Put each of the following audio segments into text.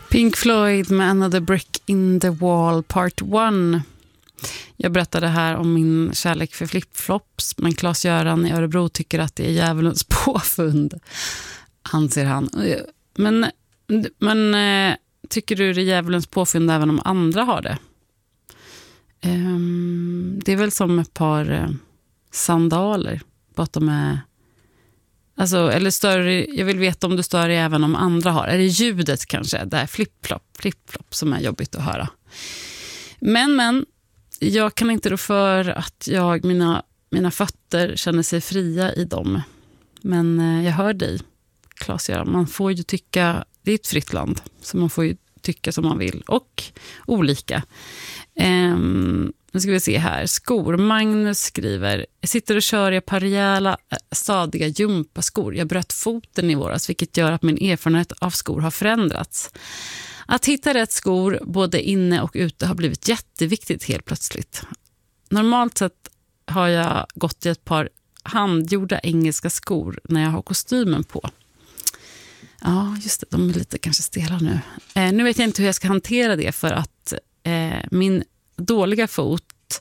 Pink Floyd med Another Brick in the Wall Part 1. Jag berättade här om min kärlek för flipflops, men Claes-Göran i Örebro tycker att det är djävulens påfund, anser han. Men tycker du det är djävulens påfund även om andra har det? Det är väl som ett par sandaler, bara att de är... Alltså, eller större, jag vill veta om du stör dig även om andra har. Är det ljudet kanske? Det är flip-flop som är jobbigt att höra. Men jag kan inte rå för att mina fötter känner sig fria i dem. Men jag hör dig, Claes-Göran. Man får ju tycka, det är ett fritt land, så man får ju tycka som man vill och olika. Nu ska vi se här. Skor. Magnus skriver: jag sitter och kör i ett par rejäla, stadiga gympaskor. Jag bröt foten i våras, vilket gör att min erfarenhet av skor har förändrats. Att hitta rätt skor både inne och ute har blivit jätteviktigt helt plötsligt. Normalt sett har jag gått i ett par handgjorda engelska skor när jag har kostymen på. Ja, just det. De är lite kanske stela nu. Nu vet jag inte hur jag ska hantera det, för att min dåliga fot,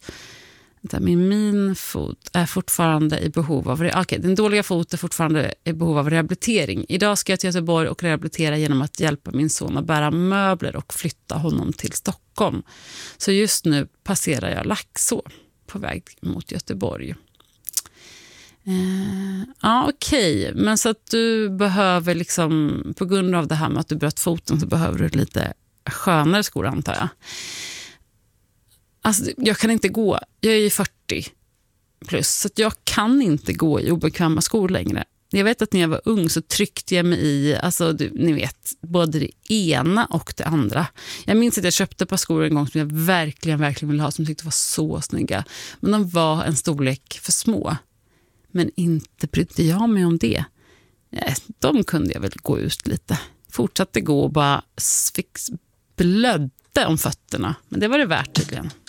min fot är fortfarande i behov av den dåliga foten är fortfarande i behov av rehabilitering. Idag ska jag till Göteborg och rehabilitera genom att hjälpa min son att bära möbler och flytta honom till Stockholm. Så just nu passerar jag Laxå på väg mot Göteborg. Okej. Men så att du behöver liksom, på grund av det här med att du bröt foten, så behöver du lite skönare skor, antar jag. Alltså, jag kan inte gå, jag är ju 40 plus, så att jag kan inte gå i obekväma skor längre. Jag vet att när jag var ung så tryckte jag mig i, alltså ni vet, både det ena och det andra. Jag minns att jag köpte ett par skor en gång som jag verkligen ville ha, som jag tyckte var så snygga. Men de var en storlek för små. Men inte brydde jag mig om det. De kunde jag väl gå ut lite. Fortsatte gå och bara blödde om fötterna. Men det var det värt tydligen.